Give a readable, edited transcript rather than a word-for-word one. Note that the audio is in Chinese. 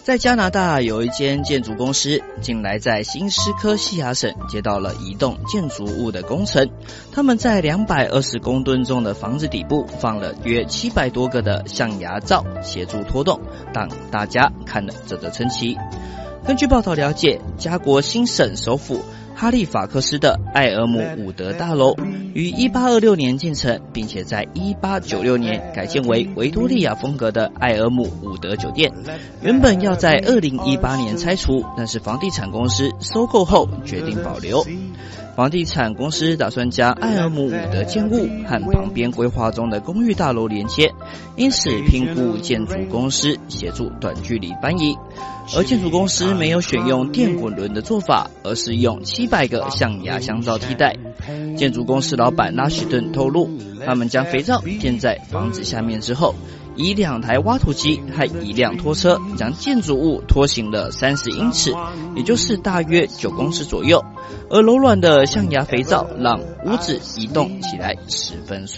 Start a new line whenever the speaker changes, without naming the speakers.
在加拿大有一间建筑公司，近来在新斯科西亚省接到了移动建筑物的工程。他们在220公吨重的房子底部放了约700多个的象牙罩，协助拖动，让大家看了啧啧称奇。根据报道了解，加国新省首府哈利法克斯的艾尔姆伍德大楼于1826年建成，并且在1896年改建为维多利亚风格的艾尔姆伍德酒店。原本要在2018年拆除，但是房地产公司收购后决定保留。房地产公司打算将艾尔姆伍德建物和旁边规划中的公寓大楼连接，因此聘雇建筑公司协助短距离搬移。而建筑公司没有选用电滚轮的做法，而是用700个象牙香皂替代。建筑公司老板拉许顿透露，他们将肥皂垫在房子下面之后，以2台挖土机和1辆拖车将建筑物拖行了30英尺，也就是大约9公尺左右。而柔软的象牙肥皂让屋子移动起来十分顺利。